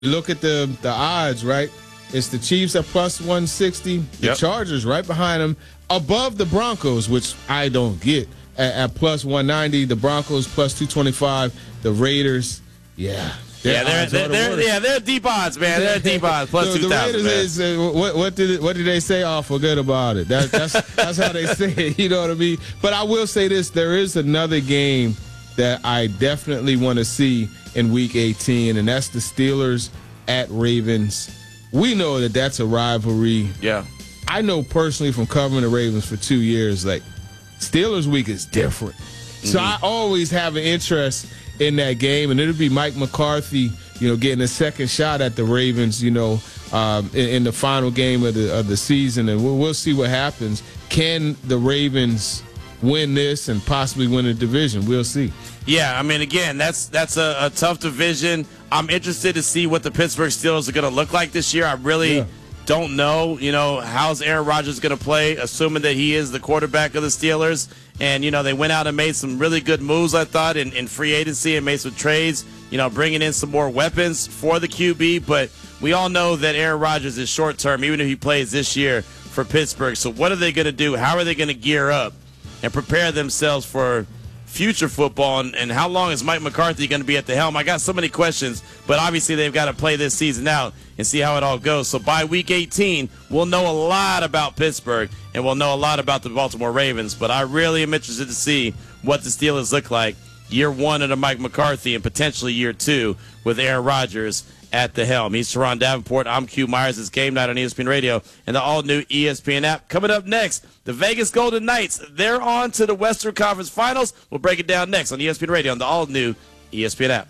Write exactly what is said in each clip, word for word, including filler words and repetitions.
look at the, the odds, right? It's the Chiefs at plus one sixty, the yep. Chargers right behind them, above the Broncos, which I don't get, at, at plus one ninety, the Broncos plus two twenty-five, the Raiders, yeah. Yeah, they're, they're, they're, yeah, they're deep odds, man. They're deep odds, plus two thousand, man. Is, uh, what, what, did it, what did they say? Oh, forget about it. That, that's, that's how they say it, you know what I mean? But I will say this, there is another game that I definitely want to see in Week eighteen, and that's the Steelers at Ravens. We know that that's a rivalry. Yeah. I know personally from covering the Ravens for two years, like, Steelers week is different. Mm-hmm. So I always have an interest in that game, and it'll be Mike McCarthy, you know, getting a second shot at the Ravens, you know, um, in, in the final game of the of the season, and we'll, we'll see what happens. Can the Ravens win this and possibly win the division? We'll see. Yeah, I mean, again, that's that's a, a tough division. I'm interested to see what the Pittsburgh Steelers are going to look like this year. I really yeah. don't know, you know, how's Aaron Rodgers going to play, assuming that he is the quarterback of the Steelers. And, you know, they went out and made some really good moves, I thought, in, in free agency and made some trades, you know, bringing in some more weapons for the Q B. But we all know that Aaron Rodgers is short-term, even if he plays this year for Pittsburgh. So what are they going to do? How are they going to gear up and prepare themselves for future football, and, and how long is Mike McCarthy going to be at the helm? I got so many questions, but obviously they've got to play this season out and see how it all goes. So by week eighteen, we'll know a lot about Pittsburgh, and we'll know a lot about the Baltimore Ravens, but I really am interested to see what the Steelers look like year one under Mike McCarthy and potentially year two with Aaron Rodgers at the helm. He's Teron Davenport. I'm Q Myers. It's Game Night on E S P N Radio and the all-new E S P N app. Coming up next, the Vegas Golden Knights. They're on to the Western Conference Finals. We'll break it down next on E S P N Radio on the all-new E S P N app.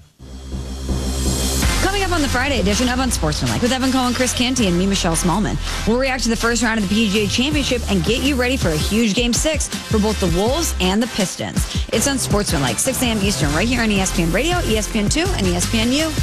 Coming up on the Friday edition of Unsportsmanlike with Evan Cohen, Chris Canty, and me, Michelle Smallman. We'll react to the first round of the P G A Championship and get you ready for a huge Game six for both the Wolves and the Pistons. It's Unsportsmanlike, six a.m. Eastern, right here on E S P N Radio, E S P N two, and E S P N U.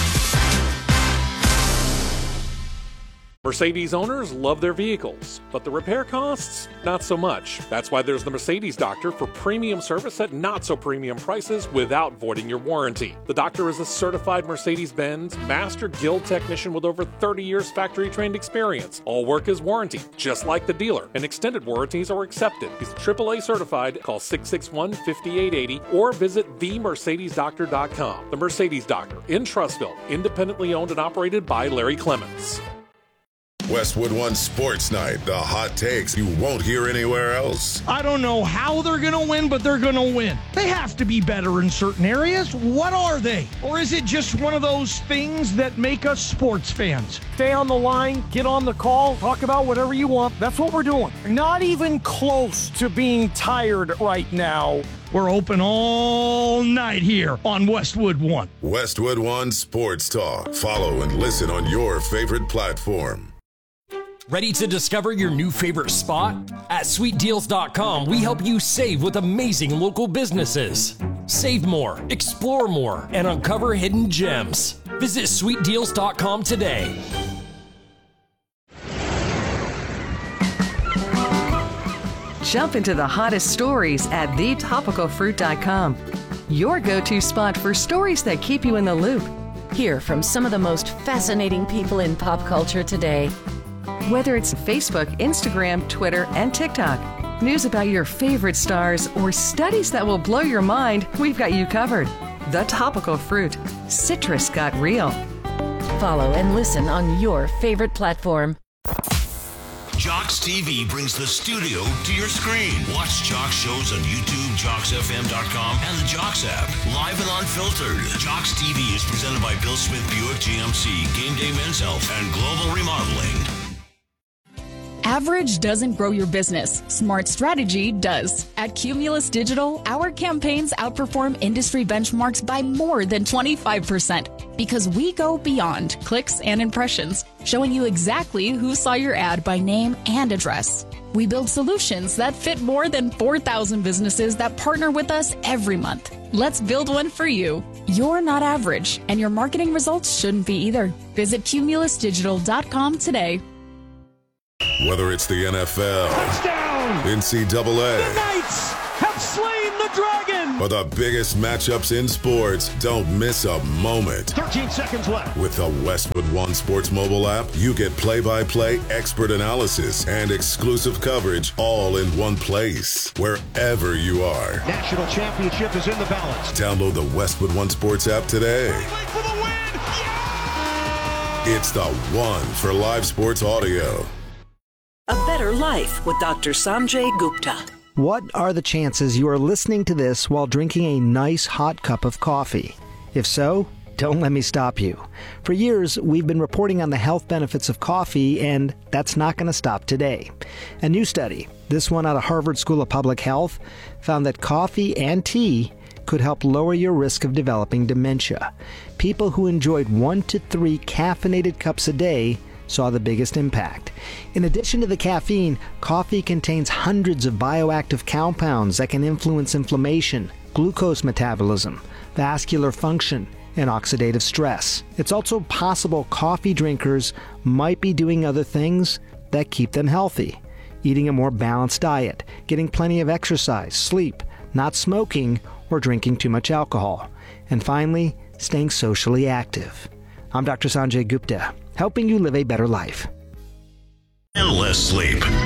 Mercedes owners love their vehicles, but the repair costs, not so much. That's why there's the Mercedes Doctor for premium service at not so premium prices without voiding your warranty. The Doctor is a certified Mercedes-Benz Master Guild technician with over thirty years factory-trained experience. All work is warranted, just like the dealer, and extended warranties are accepted. He's triple A certified. Call six six one, five eight eight zero or visit the mercedes doctor dot com. The Mercedes Doctor in Trussville, independently owned and operated by Larry Clements. Westwood One Sports Night, the hot takes you won't hear anywhere else. I don't know how they're going to win, but they're going to win. They have to be better in certain areas. What are they? Or is it just one of those things that make us sports fans? Stay on the line, get on the call, talk about whatever you want. That's what we're doing. Not even close to being tired right now. We're open all night here on Westwood One. Westwood One Sports Talk. Follow and listen on your favorite platform. Ready to discover your new favorite spot? At sweet deals dot com, we help you save with amazing local businesses. Save more, explore more, and uncover hidden gems. Visit sweet deals dot com today. Jump into the hottest stories at the topical fruit dot com. Your go-to spot for stories that keep you in the loop. Hear from some of the most fascinating people in pop culture today. Whether it's Facebook, Instagram, Twitter, and TikTok, news about your favorite stars, or studies that will blow your mind, we've got you covered. The Topical Fruit. Citrus got real. Follow and listen on your favorite platform. Jocks T V brings the studio to your screen. Watch Jocks shows on YouTube, jocks f m dot com, and the Jocks app. Live and unfiltered. Jocks T V is presented by Bill Smith Buick G M C, Game Day Men's Health, and Global Remodeling. Average doesn't grow your business. Smart strategy does. At Cumulus Digital, our campaigns outperform industry benchmarks by more than twenty-five percent because we go beyond clicks and impressions, showing you exactly who saw your ad by name and address. We build solutions that fit more than four thousand businesses that partner with us every month. Let's build one for you. You're not average, and your marketing results shouldn't be either. Visit cumulus digital dot com today. Whether it's the N F L, touchdown, N C double A, the Knights have slain the Dragon! For the biggest matchups in sports, don't miss a moment. thirteen seconds left. With the Westwood One Sports mobile app, you get play-by-play expert analysis and exclusive coverage all in one place, wherever you are. National championship is in the balance. Download the Westwood One Sports app today. For the win! Yeah! It's the one for live sports audio. A Better Life with Doctor Sanjay Gupta. What are the chances you are listening to this while drinking a nice hot cup of coffee? If so, don't let me stop you. For years, we've been reporting on the health benefits of coffee, and that's not going to stop today. A new study, this one out of Harvard School of Public Health, found that coffee and tea could help lower your risk of developing dementia. People who enjoyed one to three caffeinated cups a day saw the biggest impact. In addition to the caffeine, coffee contains hundreds of bioactive compounds that can influence inflammation, glucose metabolism, vascular function, and oxidative stress. It's also possible coffee drinkers might be doing other things that keep them healthy. Eating a more balanced diet, getting plenty of exercise, sleep, not smoking, or drinking too much alcohol. And finally, staying socially active. I'm Doctor Sanjay Gupta, helping you live a better life. And less sleep.